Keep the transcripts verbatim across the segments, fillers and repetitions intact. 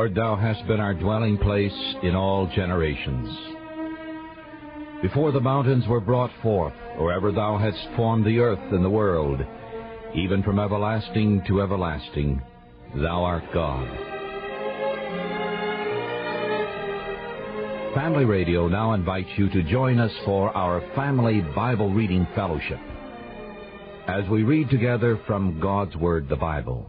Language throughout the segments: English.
Lord, thou hast been our dwelling place in all generations. Before the mountains were brought forth, or ever thou hadst formed the earth and the world, even from everlasting to everlasting, thou art God. Family Radio now invites you to join us for our Family Bible Reading Fellowship, as we read together from God's Word, the Bible.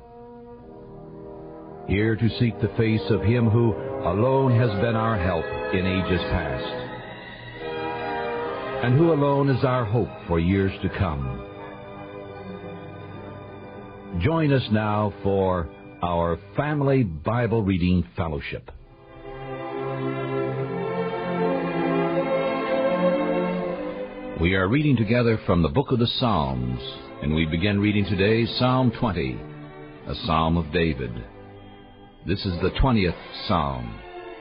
Here to seek the face of Him who alone has been our help in ages past, and who alone is our hope for years to come. Join us now for our Family Bible Reading Fellowship. We are reading together from the book of the Psalms, and we begin reading today Psalm twenty, a psalm of David. This is the twentieth Psalm.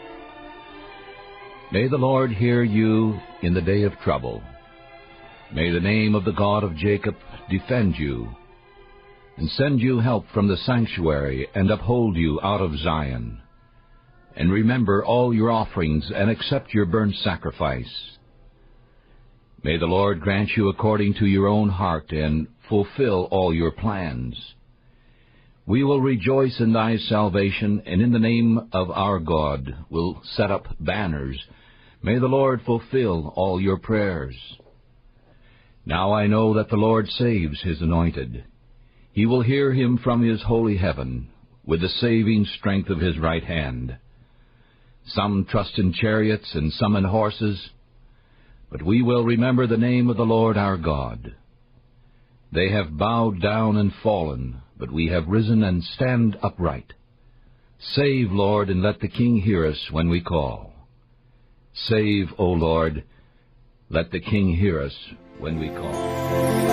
May the Lord hear you in the day of trouble. May the name of the God of Jacob defend you, and send you help from the sanctuary, and uphold you out of Zion. And remember all your offerings, and accept your burnt sacrifice. May the Lord grant you according to your own heart, and fulfill all your plans. We will rejoice in thy salvation, and in the name of our God will set up banners. May the Lord fulfill all your prayers. Now I know that the Lord saves his anointed. He will hear him from his holy heaven, with the saving strength of his right hand. Some trust in chariots, and some in horses, but we will remember the name of the Lord our God. They have bowed down and fallen, but we have risen and stand upright. Save, Lord, and let the King hear us when we call. Save, O Lord, let the King hear us when we call.